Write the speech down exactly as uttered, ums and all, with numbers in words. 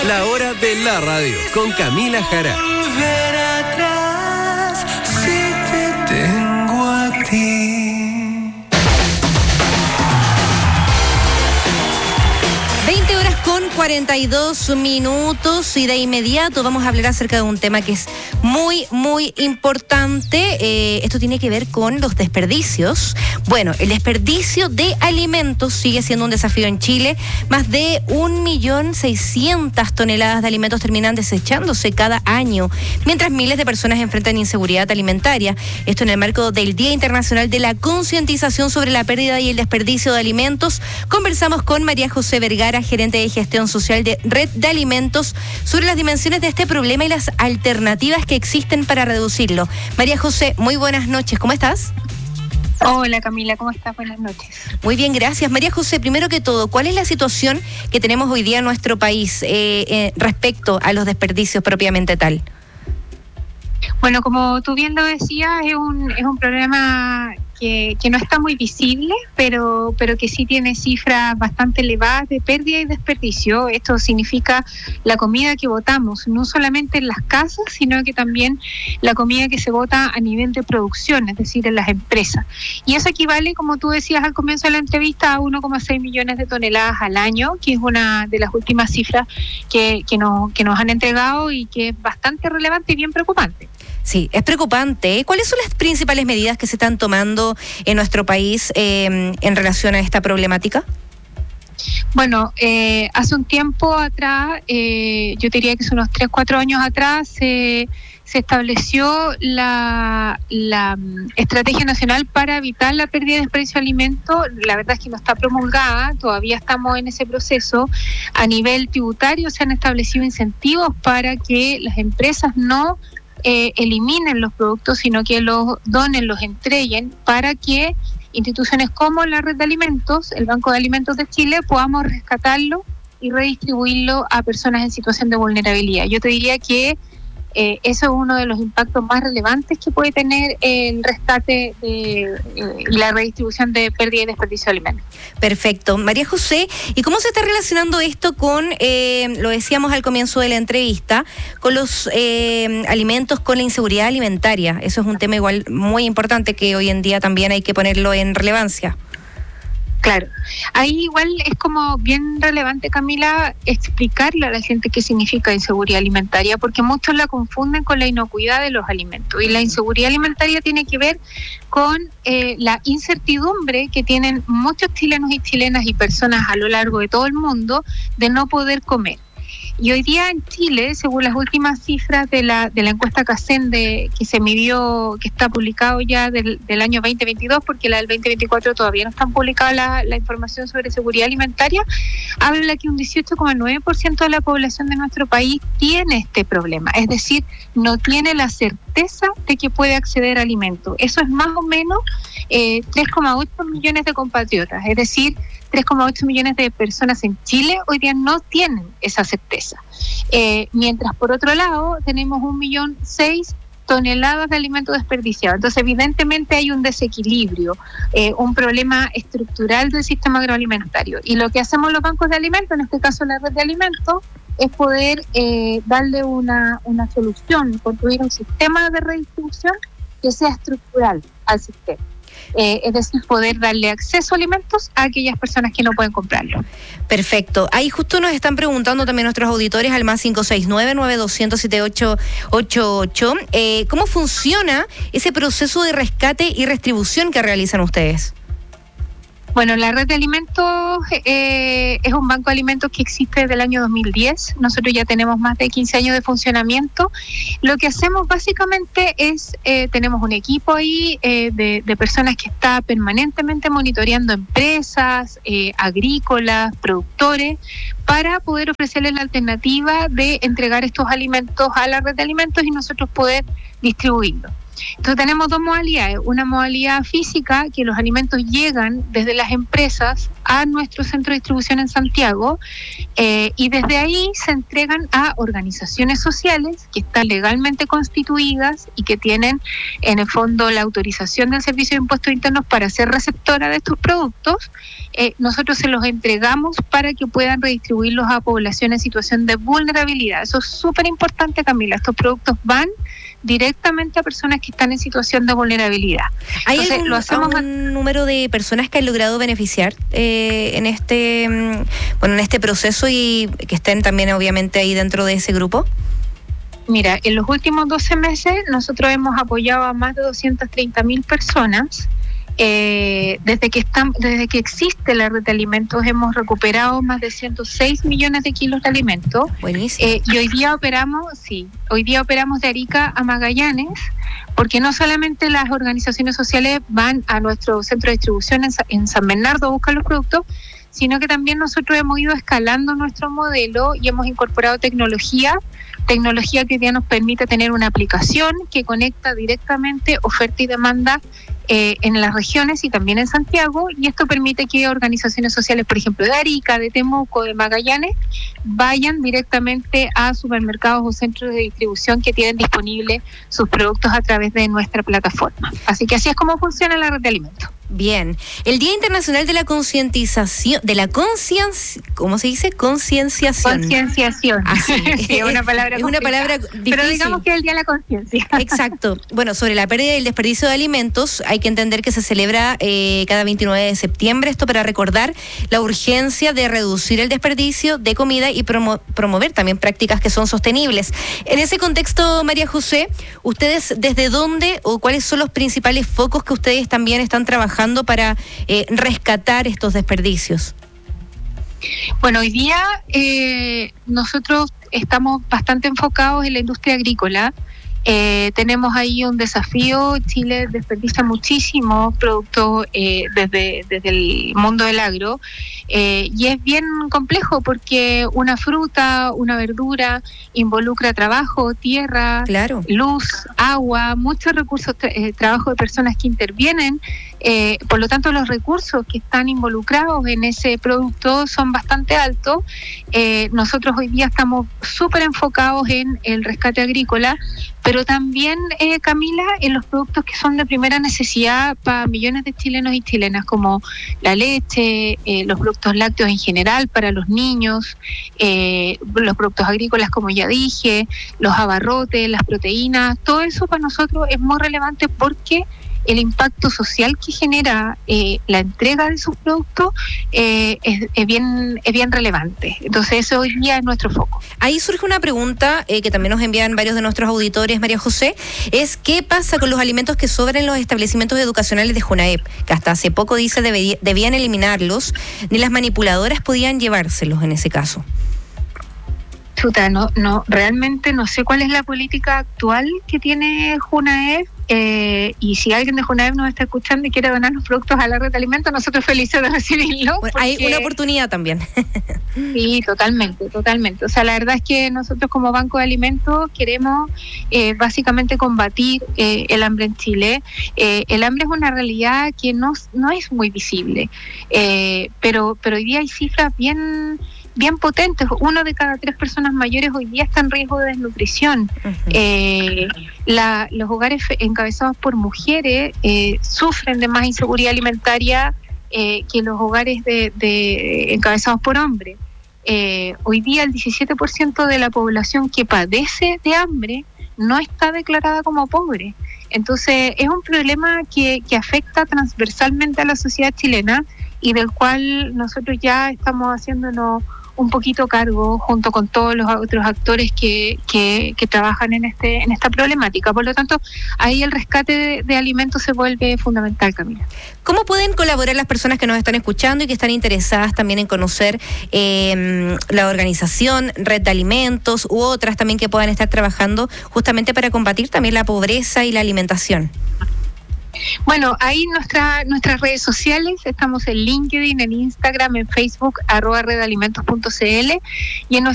La hora de la radio con Camila Jara. Volver atrás si te tengo a ti. veinte horas con cuarenta y dos minutos y de inmediato vamos a hablar acerca de un tema que es muy, muy importante. Eh, esto tiene que ver con los desperdicios. Bueno, el desperdicio de alimentos sigue siendo un desafío en Chile. Más de un millón seiscientas toneladas de alimentos terminan desechándose cada año, mientras miles de personas enfrentan inseguridad alimentaria. Esto en el marco del Día Internacional de la Concientización sobre la Pérdida y el Desperdicio de Alimentos. Conversamos con María José Vergara, gerente de gestión social de Red de Alimentos, sobre las dimensiones de este problema y las alternativas que existen para reducirlo. María José, muy buenas noches, ¿cómo estás? Hola Camila, ¿cómo estás? Buenas noches. Muy bien, gracias. María José, primero que todo, ¿cuál es la situación que tenemos hoy día en nuestro país eh, eh, respecto a los desperdicios propiamente tal? Bueno, como tú bien lo decías, es un, es un problema que, que no está muy visible, pero, pero que sí tiene cifras bastante elevadas de pérdida y desperdicio. Esto significa la comida que botamos, no solamente en las casas, sino que también la comida que se bota a nivel de producción, es decir, en las empresas. Y eso equivale, como tú decías al comienzo de la entrevista, a uno coma seis millones de toneladas al año, que es una de las últimas cifras que, que, nos, que nos han entregado y que es bastante relevante y bien preocupante. Sí, es preocupante. ¿Cuáles son las principales medidas que se están tomando en nuestro país eh, en relación a esta problemática? Bueno, eh, hace un tiempo atrás, eh, yo diría que es unos tres, cuatro años atrás, eh, se estableció la, la um, Estrategia Nacional para evitar la pérdida y desperdicio de alimentos. La verdad es que no está promulgada, todavía estamos en ese proceso. A nivel tributario se han establecido incentivos para que las empresas no Eh, eliminen los productos, sino que los donen, los entreguen, para que instituciones como la Red de Alimentos, el Banco de Alimentos de Chile, podamos rescatarlo y redistribuirlo a personas en situación de vulnerabilidad. Yo te diría que eh, eso es uno de los impactos más relevantes que puede tener el rescate de, eh, y la redistribución de pérdida y desperdicio de alimentos. Perfecto. María José, ¿y cómo se está relacionando esto con, eh, lo decíamos al comienzo de la entrevista, con los eh, alimentos, con la inseguridad alimentaria? Eso es un tema igual muy importante que hoy en día también hay que ponerlo en relevancia. Claro, ahí igual es como bien relevante, Camila, explicarle a la gente qué significa inseguridad alimentaria, porque muchos la confunden con la inocuidad de los alimentos, y la inseguridad alimentaria tiene que ver con eh, la incertidumbre que tienen muchos chilenos y chilenas y personas a lo largo de todo el mundo de no poder comer. Y hoy día en Chile, según las últimas cifras de la de la encuesta CACEN de, que se midió, que está publicado ya del, del año veinte veintidós, porque la del veinte veinticuatro todavía no está publicada la, la información sobre seguridad alimentaria, habla que un dieciocho coma nueve por ciento de la población de nuestro país tiene este problema, es decir, no tiene la certeza de que puede acceder a alimentos. Eso es más o menos eh, tres coma ocho millones de compatriotas, es decir, tres coma ocho millones de personas en Chile hoy día no tienen esa certeza. Eh, mientras por otro lado tenemos un millón seis toneladas de alimentos desperdiciados. Entonces evidentemente hay un desequilibrio, eh, un problema estructural del sistema agroalimentario. Y lo que hacemos los bancos de alimentos, en este caso la Red de Alimentos, es poder eh, darle una, una solución, construir un sistema de redistribución que sea estructural al sistema. Eh, es decir, poder darle acceso a alimentos a aquellas personas que no pueden comprarlo. Perfecto. Ahí justo nos están preguntando también nuestros auditores al más cinco seis nueve, nueve dos cero, siete ocho ocho ocho, eh, ¿cómo funciona ese proceso de rescate y restribución que realizan ustedes? Bueno, la Red de Alimentos eh, es un banco de alimentos que existe desde el año dos mil diez. Nosotros ya tenemos más de quince años de funcionamiento. Lo que hacemos básicamente es, eh, tenemos un equipo ahí eh, de, de personas que está permanentemente monitoreando empresas, eh, agrícolas, productores, para poder ofrecerles la alternativa de entregar estos alimentos a la Red de Alimentos y nosotros poder distribuirlos. Entonces tenemos dos modalidades, una modalidad física, que los alimentos llegan desde las empresas a nuestro centro de distribución en Santiago, eh, y desde ahí se entregan a organizaciones sociales que están legalmente constituidas y que tienen en el fondo la autorización del Servicio de Impuestos Internos para ser receptora de estos productos. Eh, nosotros se los entregamos para que puedan redistribuirlos a población en situación de vulnerabilidad. Eso es súper importante, Camila. Estos productos van directamente a personas que están en situación de vulnerabilidad. ¿Hay Entonces, algún, lo hacemos un a... número de personas que han logrado beneficiar eh, en este bueno en este proceso y que estén también obviamente ahí dentro de ese grupo? Mira, en los últimos doce meses nosotros hemos apoyado a más de doscientas treinta mil personas. Eh, desde que están, desde que existe la red de alimentos hemos recuperado más de ciento seis millones de kilos de alimentos. Buenísimo. Eh, y hoy día operamos, sí, hoy día operamos de Arica a Magallanes, porque no solamente las organizaciones sociales van a nuestro centro de distribución en, en San Bernardo a buscar los productos, sino que también nosotros hemos ido escalando nuestro modelo y hemos incorporado tecnología, tecnología que hoy día nos permite tener una aplicación que conecta directamente oferta y demanda eh, en las regiones y también en Santiago, y esto permite que organizaciones sociales, por ejemplo, de Arica, de Temuco, de Magallanes, vayan directamente a supermercados o centros de distribución que tienen disponibles sus productos a través de nuestra plataforma. Así que así es como funciona la red de alimentos. Bien, el Día Internacional de la Concientización, de la conciencia, ¿cómo se dice? Concienciación. Concienciación. Así, sí, es una palabra es una palabra difícil. Pero digamos que es el Día de la Conciencia. Exacto. Bueno, sobre la pérdida y el desperdicio de alimentos, hay que entender que se celebra eh, cada veintinueve de septiembre, esto para recordar la urgencia de reducir el desperdicio de comida y promo- promover también prácticas que son sostenibles. En ese contexto, María José, ¿ustedes desde dónde o cuáles son los principales focos que ustedes también están trabajando para eh, rescatar estos desperdicios? Bueno, hoy día eh, nosotros estamos bastante enfocados en la industria agrícola. Eh, tenemos ahí un desafío. Chile desperdicia muchísimo producto eh, desde, desde el mundo del agro, eh, y es bien complejo porque una fruta, una verdura involucra trabajo, tierra, claro, luz, agua, muchos recursos, tra- eh, trabajo de personas que intervienen. Eh, por lo tanto, los recursos que están involucrados en ese producto son bastante altos. Eh, nosotros hoy día estamos súper enfocados en el rescate agrícola, pero también, eh, Camila, en los productos que son de primera necesidad para millones de chilenos y chilenas, como la leche, eh, los productos lácteos en general para los niños, eh, los productos agrícolas, como ya dije, los abarrotes, las proteínas. Todo eso para nosotros es muy relevante porque el impacto social que genera eh, la entrega de sus productos eh, es, es bien es bien relevante. Entonces eso hoy día es nuestro foco. Ahí surge una pregunta eh, que también nos envían varios de nuestros auditores, María José, es ¿qué pasa con los alimentos que sobran en los establecimientos educacionales de Junaep? Que hasta hace poco dice debería, debían eliminarlos, ni las manipuladoras podían llevárselos en ese caso. Chuta, no, no, realmente no sé cuál es la política actual que tiene Junaep, eh, y si alguien de Junaep nos está escuchando y quiere donar los productos a la red de alimentos, nosotros felices de recibirlo. Bueno, hay una oportunidad también. Sí, totalmente, totalmente. O sea, la verdad es que nosotros como Banco de Alimentos queremos eh, básicamente combatir eh, el hambre en Chile. Eh, el hambre es una realidad que no, no es muy visible, eh, pero, pero hoy día hay cifras bien... bien potentes. Uno de cada tres personas mayores hoy día está en riesgo de desnutrición. Uh-huh. Eh, la, los hogares encabezados por mujeres eh, sufren de más inseguridad alimentaria eh, que los hogares de, de encabezados por hombres. Eh, hoy día el diecisiete por ciento de la población que padece de hambre no está declarada como pobre. Entonces es un problema que, que afecta transversalmente a la sociedad chilena y del cual nosotros ya estamos haciéndonos un poquito cargo junto con todos los otros actores que, que, que trabajan en este en esta problemática. Por lo tanto, ahí el rescate de, de alimentos se vuelve fundamental, Camila. ¿Cómo pueden colaborar las personas que nos están escuchando y que están interesadas también en conocer eh, la organización Red de Alimentos u otras también que puedan estar trabajando justamente para combatir también la pobreza y la alimentación? Bueno, ahí nuestra, nuestras redes sociales, estamos en LinkedIn, en Instagram, en Facebook, arroba redalimentos punto cl, y en